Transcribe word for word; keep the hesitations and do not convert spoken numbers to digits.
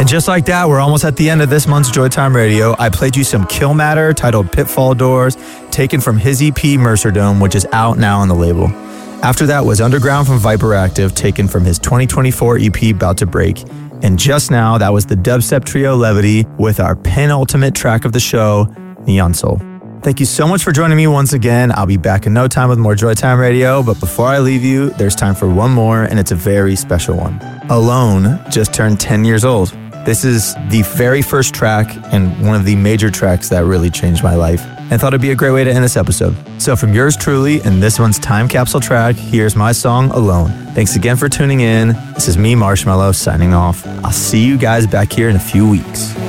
And just like that, we're almost at the end of this month's Joytime Radio. I played you some Kill Matter titled Pitfall Doors, taken from his E P Mercerdome, which is out now on the label. After that was Underground from Viperactive, taken from his twenty twenty-four E P About to Break. And just now, that was the dubstep trio Levity with our penultimate track of the show, Neon Soul. Thank you so much for joining me once again. I'll be back in no time with more Joytime Radio, but before I leave you, there's time for one more, and it's a very special one. Alone just turned ten years old. This is the very first track and one of the major tracks that really changed my life, and thought it'd be a great way to end this episode. So from yours truly and this one's time capsule track, here's my song, Alone. Thanks again for tuning in. This is me, Marshmello, signing off. I'll see you guys back here in a few weeks.